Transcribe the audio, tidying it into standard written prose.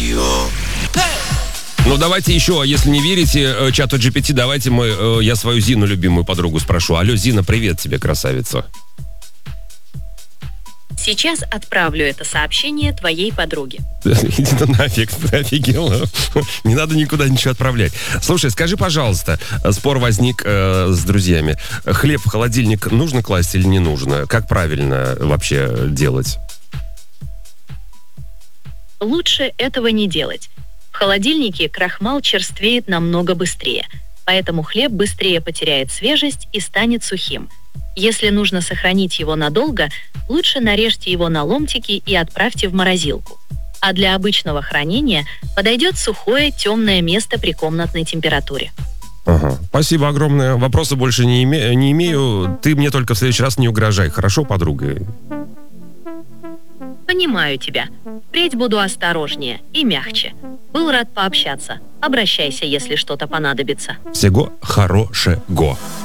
Ну, давайте еще, если не верите чату GPT, давайте я свою Зину, любимую подругу, спрошу. Алло, Зина, привет тебе, красавица. Сейчас отправлю это сообщение твоей подруге. Иди ты нафиг, ты офигела. Не надо никуда ничего отправлять. Слушай, скажи, пожалуйста, спор возник с друзьями. Хлеб в холодильник нужно класть или не нужно? Как правильно вообще делать? Лучше этого не делать. В холодильнике крахмал черствеет намного быстрее, поэтому хлеб быстрее потеряет свежесть и станет сухим. Если нужно сохранить его надолго, лучше нарежьте его на ломтики и отправьте в морозилку. А для обычного хранения подойдет сухое, темное место при комнатной температуре. Ага. Спасибо огромное. Вопроса больше не имею. Ты мне только в следующий раз не угрожай. Хорошо, подруга? Понимаю тебя. Впредь буду осторожнее и мягче. Был рад пообщаться. Обращайся, если что-то понадобится. Всего хорошего.